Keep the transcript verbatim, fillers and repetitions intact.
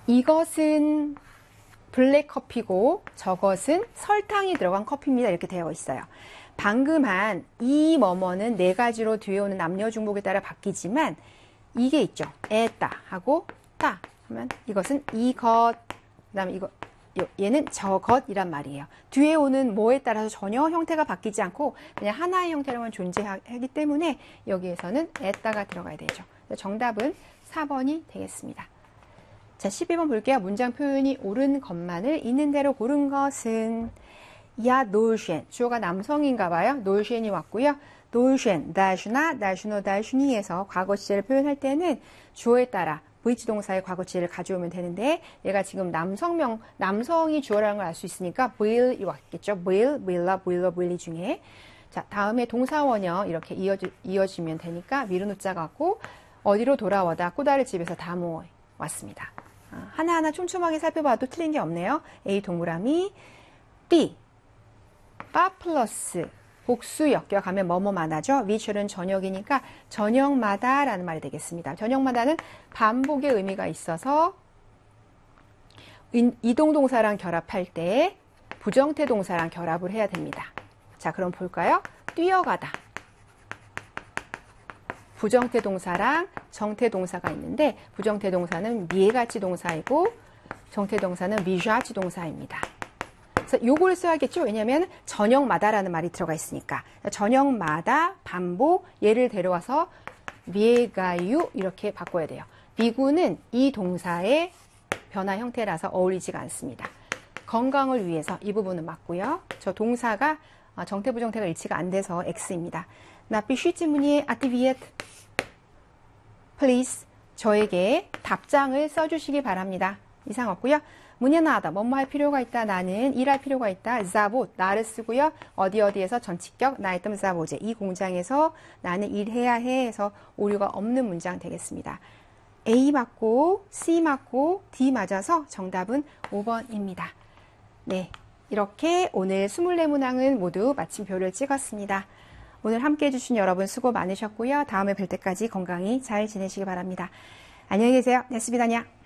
이것은 블랙 커피고 저것은 설탕이 들어간 커피입니다. 이렇게 되어 있어요. 방금 한 이 뭐뭐는 네 가지로 뒤에 오는 남녀 중복에 따라 바뀌지만 이게 있죠. 에따 하고 따 하면 이것은 이것, 그 다음에 이거 얘는 저것이란 말이에요. 뒤에 오는 뭐에 따라서 전혀 형태가 바뀌지 않고 그냥 하나의 형태로만 존재하기 때문에 여기에서는 에따가 들어가야 되죠. 정답은 사 번이 되겠습니다. 자, 십이 번 볼게요. 문장 표현이 옳은 것만을 있는 대로 고른 것은 야 놀쉔, 주어가 남성인가 봐요. 놀쉔이 왔고요. 놀쉔, 다슈나, 다슈노, 다슈니에서 과거 시제를 표현할 때는 주어에 따라 브이치 동사의 과거 시제를 가져오면 되는데 얘가 지금 남성명, 남성이 주어라는 걸 알 수 있으니까 will이 왔겠죠. will, will라, will, will 중에. 자, 다음에 동사원형 이렇게 이어지, 이어지면 되니까 미룬 우자가 왔고 어디로 돌아오다 꼬다리 집에서 다 모여 왔습니다. 하나하나 촘촘하게 살펴봐도 틀린 게 없네요. A 동그라미, B 바 플러스 복수 엮여가면 뭐뭐만 하죠. 위철은 저녁이니까 저녁마다 라는 말이 되겠습니다. 저녁마다는 반복의 의미가 있어서 이동동사랑 결합할 때 부정태 동사랑 결합을 해야 됩니다. 자, 그럼 볼까요? 뛰어가다. 부정태 동사랑 정태 동사가 있는데 부정태 동사는 미에가치 동사이고 정태 동사는 미ዣ치 동사입니다. 그래서 요걸 써야겠죠. 왜냐하면 저녁마다라는 말이 들어가 있으니까. 저녁마다 반복 얘를 데려와서 미에가유 이렇게 바꿔야 돼요. 미구는 이 동사의 변화 형태라서 어울리지가 않습니다. 건강을 위해서 이 부분은 맞고요. 저 동사가 정태 부정태가 일치가 안 돼서 X입니다. 나 비쉬지문이 아티비엣 please 저에게 답장을 써주시기 바랍니다. 이상 없고요. 문예나하다 뭐뭐 할 필요가 있다. 나는 일할 필요가 있다. 자봇 나를 쓰고요. 어디 어디에서 전치격 나이뜸 자보제 이 공장에서 나는 일해야 해 해서 오류가 없는 문장 되겠습니다. A 맞고 C 맞고 D 맞아서 정답은 오 번입니다. 네, 이렇게 오늘 이십사 문항은 모두 마침표를 찍었습니다. 오늘 함께 해주신 여러분 수고 많으셨고요. 다음에 뵐 때까지 건강히 잘 지내시기 바랍니다. 안녕히 계세요. 네, 스비다냐.